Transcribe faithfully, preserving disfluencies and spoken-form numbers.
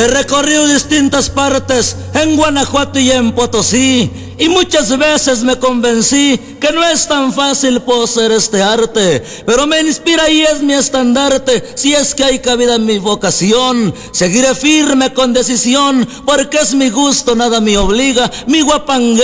He recorrido distintas partes en Guanajuato y en Potosí, y muchas veces me convencí que no es tan fácil poseer este arte, pero me inspira y es mi estandarte. Si es que hay cabida en mi vocación, seguiré firme con decisión, porque es mi gusto, nada me obliga. Mi guapangue